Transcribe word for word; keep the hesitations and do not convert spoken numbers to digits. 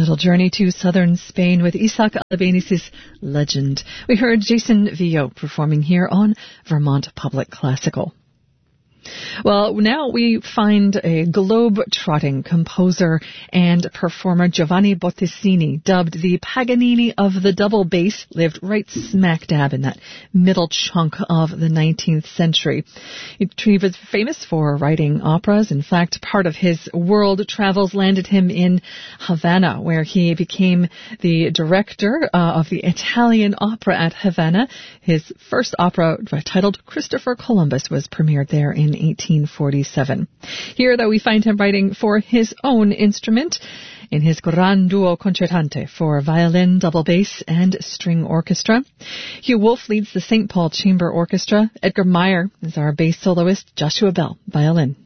little journey to southern Spain with Isaac Albéniz's Legend. We heard Jason Villot performing here on Vermont Public Classical. Well, now we find a globe-trotting composer and performer, Giovanni Bottesini, dubbed the Paganini of the double bass, lived right smack dab in that middle chunk of the nineteenth century. He was famous for writing operas. In fact, part of his world travels landed him in Havana, where he became the director uh, of the Italian Opera at Havana. His first opera, titled Christopher Columbus, was premiered there in eighteen forty-seven. Here, though, we find him writing for his own instrument in his Gran Duo Concertante for violin, double bass, and string orchestra. Hugh Wolf leads the Saint Paul Chamber Orchestra. Edgar Meyer is our bass soloist. Joshua Bell, violin.